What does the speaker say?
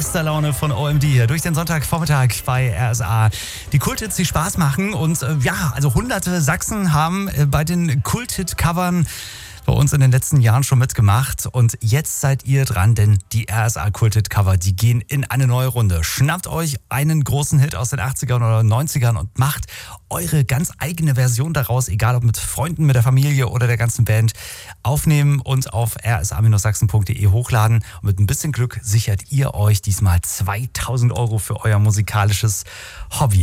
bester Laune von OMD hier durch den Sonntagvormittag bei RSA. Die Kulthits, die Spaß machen und also hunderte Sachsen haben bei den Kulthit-Covern bei uns in den letzten Jahren schon mitgemacht und jetzt seid ihr dran, denn die RSA Kulthit-Cover, die gehen in eine neue Runde. Schnappt euch einen großen Hit aus den 80ern oder 90ern und macht eure ganz eigene Version daraus, egal ob mit Freunden, mit der Familie oder der ganzen Band, aufnehmen und auf rsa-sachsen.de hochladen. Und mit ein bisschen Glück sichert ihr euch diesmal 2.000 € für euer musikalisches Hobby.